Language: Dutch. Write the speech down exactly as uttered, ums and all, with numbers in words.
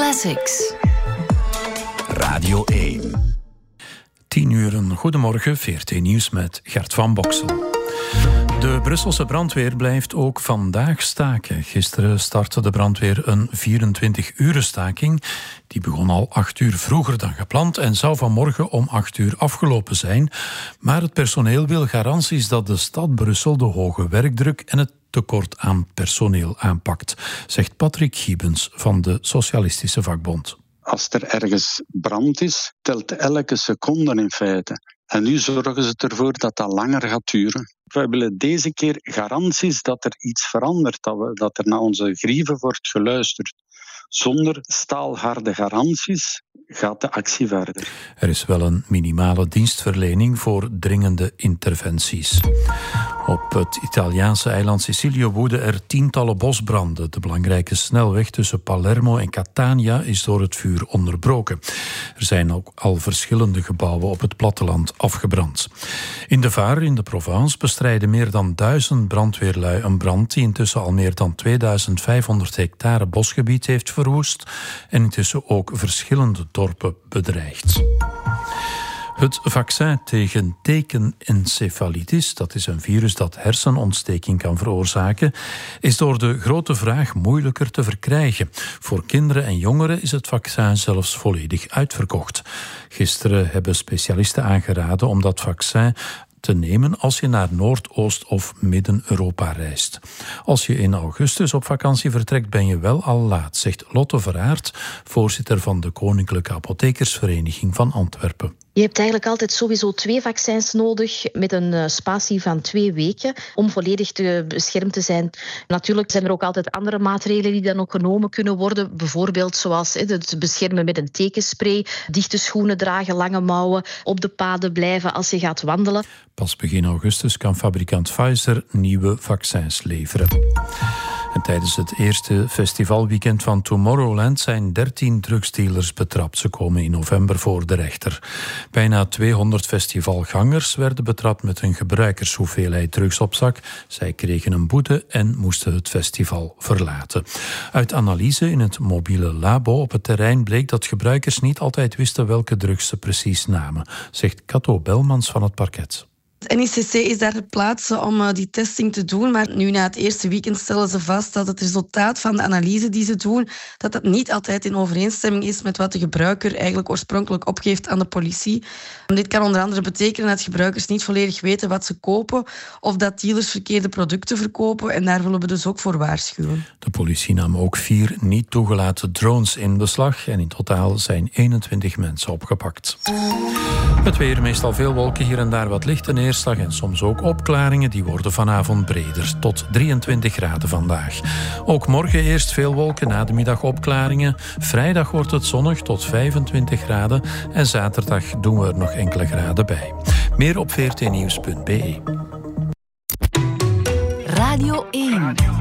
Classics. Radio één. Tien uur, een goedemorgen, V R T Nieuws met Gert van Boksel. De Brusselse brandweer blijft ook vandaag staken. Gisteren startte de brandweer een vierentwintig-uren staking. Die begon al acht uur vroeger dan gepland en zou vanmorgen om acht uur afgelopen zijn. Maar het personeel wil garanties dat de stad Brussel de hoge werkdruk en het tekort aan personeel aanpakt, zegt Patrick Giebens van de Socialistische Vakbond. Als er ergens brand is, telt elke seconde in feite. En nu zorgen ze ervoor dat dat langer gaat duren. We willen deze keer garanties dat er iets verandert, dat, we, dat er naar onze grieven wordt geluisterd. Zonder staalharde garanties gaat de actie verder. Er is wel een minimale dienstverlening voor dringende interventies. Op het Italiaanse eiland Sicilië woeden er tientallen bosbranden. De belangrijke snelweg tussen Palermo en Catania is door het vuur onderbroken. Er zijn ook al verschillende gebouwen op het platteland afgebrand. In de Var in de Provence bestrijden meer dan duizend brandweerlui een brand die intussen al meer dan tweeduizend vijfhonderd hectare bosgebied heeft verwoest en intussen ook verschillende dorpen bedreigt. Het vaccin tegen tekenencefalitis, dat is een virus dat hersenontsteking kan veroorzaken, is door de grote vraag moeilijker te verkrijgen. Voor kinderen en jongeren is het vaccin zelfs volledig uitverkocht. Gisteren hebben specialisten aangeraden om dat vaccin te nemen als je naar Noordoost- of Midden-Europa reist. Als je in augustus op vakantie vertrekt, ben je wel al laat, zegt Lotte Verhaert, voorzitter van de Koninklijke Apothekersvereniging van Antwerpen. Je hebt eigenlijk altijd sowieso twee vaccins nodig met een spatie van twee weken om volledig te beschermd te zijn. Natuurlijk zijn er ook altijd andere maatregelen die dan ook genomen kunnen worden. Bijvoorbeeld zoals het beschermen met een tekenspray, dichte schoenen dragen, lange mouwen, op de paden blijven als je gaat wandelen. Pas begin augustus kan fabrikant Pfizer nieuwe vaccins leveren. En tijdens het eerste festivalweekend van Tomorrowland zijn dertien drugsdealers betrapt. Ze komen in november voor de rechter. Bijna tweehonderd festivalgangers werden betrapt met een gebruikershoeveelheid drugs op zak. Zij kregen een boete en moesten het festival verlaten. Uit analyse in het mobiele labo op het terrein bleek dat gebruikers niet altijd wisten welke drugs ze precies namen, zegt Cato Belmans van het parket. Het N I C C is daar ter plaatse om uh, die testing te doen, maar nu na het eerste weekend stellen ze vast dat het resultaat van de analyse die ze doen, dat dat niet altijd in overeenstemming is met wat de gebruiker eigenlijk oorspronkelijk opgeeft aan de politie. En dit kan onder andere betekenen dat gebruikers niet volledig weten wat ze kopen of dat dealers verkeerde producten verkopen en daar willen we dus ook voor waarschuwen. De politie nam ook vier niet toegelaten drones in beslag en in totaal zijn eenentwintig mensen opgepakt. Het weer, meestal veel wolken, hier en daar wat lichte neerslag en soms ook opklaringen. Die worden vanavond breder, tot drieëntwintig graden vandaag. Ook morgen eerst veel wolken, na de middag opklaringen. Vrijdag wordt het zonnig tot vijfentwintig graden en zaterdag doen we er nog enkele graden bij. Meer op v r t nieuws punt b e. Radio één.